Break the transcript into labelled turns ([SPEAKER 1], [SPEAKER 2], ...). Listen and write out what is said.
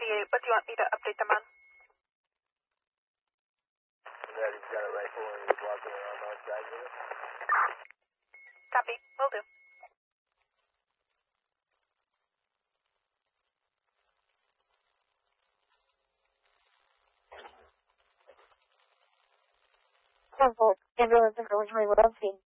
[SPEAKER 1] 1088. What do you want me to update them on?
[SPEAKER 2] Yeah, he's got a rifle and he's walking around outside with it.
[SPEAKER 1] Copy. Will do.
[SPEAKER 3] Ambulance in Early 21 scene.